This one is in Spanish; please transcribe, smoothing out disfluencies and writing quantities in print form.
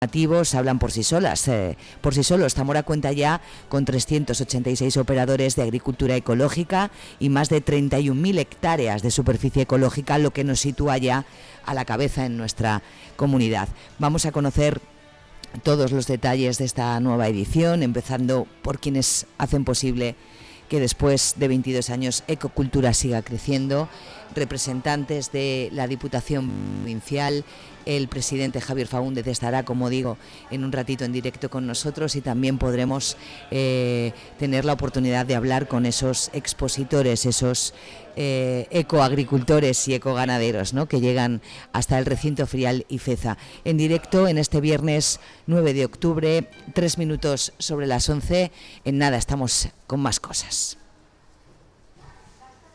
hablan por sí solos. Zamora cuenta ya con 386 operadores de agricultura ecológica y más de 31.000 hectáreas de superficie ecológica, lo que nos sitúa ya a la cabeza en nuestra comunidad. Vamos a conocer todos los detalles de esta nueva edición, empezando por quienes hacen posible que después de 22 años Ecocultura siga creciendo, representantes de la Diputación Provincial. El presidente Javier Faúndez estará, como digo, en un ratito en directo con nosotros, y también podremos tener la oportunidad de hablar con esos expositores, esos ecoagricultores y ecoganaderos, ¿no?, que llegan hasta el recinto ferial IFEZA. En directo en este viernes 9 de octubre, 3 minutos sobre las 11. En nada, estamos con más cosas.